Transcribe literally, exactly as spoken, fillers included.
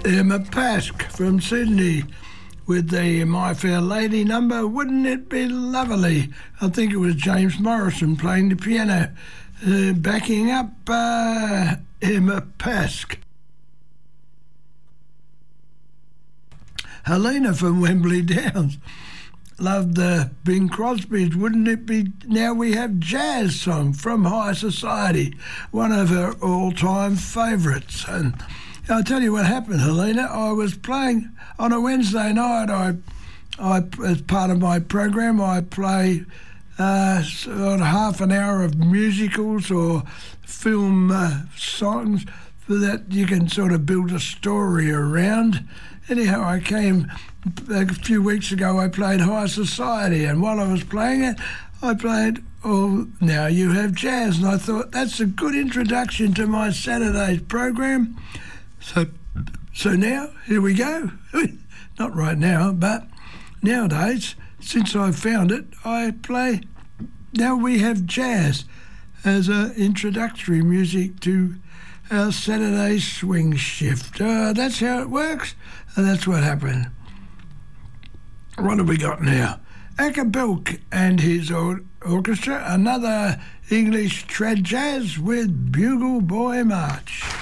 Emma Pask from Sydney with the My Fair Lady number, Wouldn't It Be Lovely? I think it was James Morrison playing the piano, uh, backing up uh, Emma Pask. Helena from Wembley Downs loved the Bing Crosby's Wouldn't It Be Now We Have Jazz song from High Society, one of her all-time favourites. And I'll tell you what happened, Helena. I was playing on a Wednesday night. I, I as part of my program, I play uh, sort of half an hour of musicals or film uh, songs so that you can sort of build a story around. Anyhow, I came a few weeks ago, I played High Society, and while I was playing it, I played Oh, Now You Have Jazz, and I thought that's a good introduction to my Saturday's program. So, so now, here we go. Not right now, but nowadays, since I found it, I play Now We Have Jazz as an introductory music to our Saturday swing shift. Uh, that's how it works, and that's what happened. What have we got now? Acker Bilk and his or- orchestra, another English trad jazz with Bugle Boy March.